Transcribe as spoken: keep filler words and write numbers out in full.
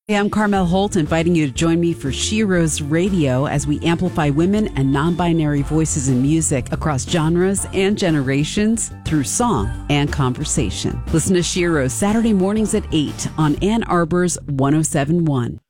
Hey, I'm Carmel Holt, inviting you to join me for Sheroes Radio as we amplify women and non-binary voices in music across genres and generations through song and conversation. Listen to Sheroes Saturday mornings at eight on Ann Arbor's one oh seven point one.